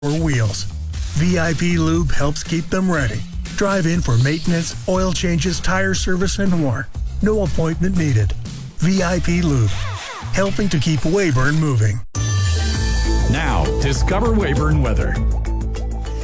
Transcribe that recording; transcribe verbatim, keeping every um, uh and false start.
wheels. V I P Lube helps keep them ready. Drive in for maintenance, oil changes, tire service, and more. No appointment needed. V I P Lube, helping to keep Weyburn moving. Now, discover Weyburn weather.